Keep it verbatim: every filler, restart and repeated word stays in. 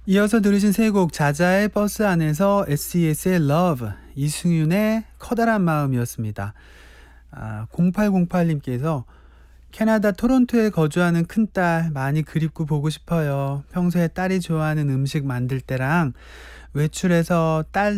이어서 들으신 세 곡 자자의 버스 안에서 에스이에스의 Love, 이승윤의 커다란 마음이었습니다. 아, 공팔공팔님께서 캐나다 토론토에 거주하는 큰딸 많이 그립고 보고 싶어요. 평소에 딸이 좋아하는 음식 만들 때랑 외출해서 딸